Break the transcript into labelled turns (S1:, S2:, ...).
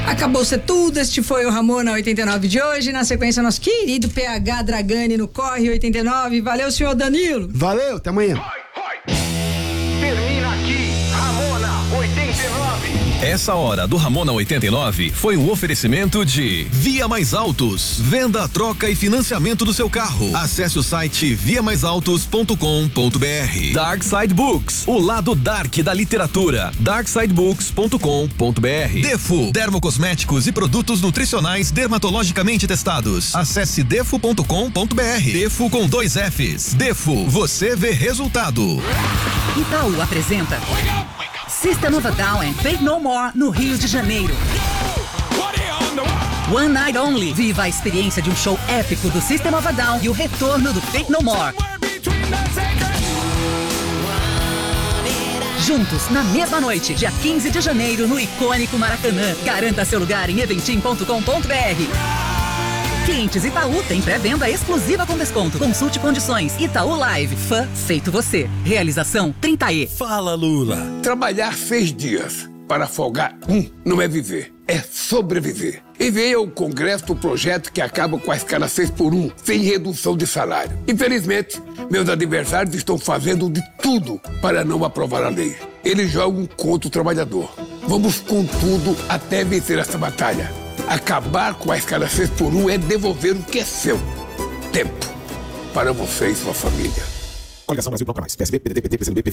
S1: Acabou-se tudo, este foi o Ramona 89 de hoje. Na sequência, nosso querido PH Dragani no Corre 89. Valeu, senhor Danilo.
S2: Valeu, até amanhã.
S3: Termina aqui, Ramona 89.
S4: Essa hora do Ramona 89 foi um oferecimento de Via Mais Autos, venda, troca e financiamento do seu carro. Acesse o site viamaisautos.com.br. Dark Side Books, o lado dark da literatura. darksidebooks.com.br. Defo, dermocosméticos e produtos nutricionais dermatologicamente testados. Acesse defo.com.br. Defo com 2 Fs. Defo, você vê resultado.
S5: Itaú apresenta System of a Down and Faith No More no Rio de Janeiro. One Night Only. Viva a experiência de um show épico do System of a Down e o retorno do Faith No More. Juntos, na mesma noite, dia 15 de janeiro, no icônico Maracanã. Garanta seu lugar em eventim.com.br. Clientes Itaú tem pré-venda exclusiva com desconto. Consulte condições. Itaú Live. Fã feito você. Realização 30E.
S6: Fala, Lula.
S7: Trabalhar 6 dias para folgar não é viver, é sobreviver. Enviei ao Congresso o projeto que acaba com a escala 6x1, sem redução de salário. Infelizmente, meus adversários estão fazendo de tudo para não aprovar a lei. Eles jogam contra o trabalhador. Vamos com tudo até vencer essa batalha. Acabar com a escala 6x1 é devolver o que é seu. Tempo para você e sua família.
S2: Coligação Brasil Bloco Mais. PSB, PDT, PT, PCdoB,